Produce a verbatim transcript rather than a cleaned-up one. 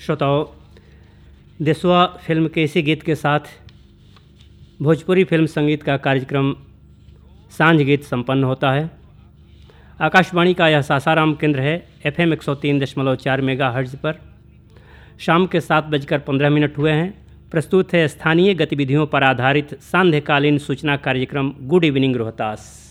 श्रोताओं, देसवा फिल्म के इसी गीत के साथ भोजपुरी फिल्म संगीत का कार्यक्रम सांझ गीत संपन्न होता है। आकाशवाणी का यह सासाराम केंद्र है एफ एम एक सौ तीन दशमलव चार मेगा हर्ट्ज पर। शाम के सात बजकर पंद्रह मिनट हुए हैं। प्रस्तुत है स्थानीय गतिविधियों पर आधारित सांध्यकालीन सूचना कार्यक्रम गुड इवनिंग रोहतास।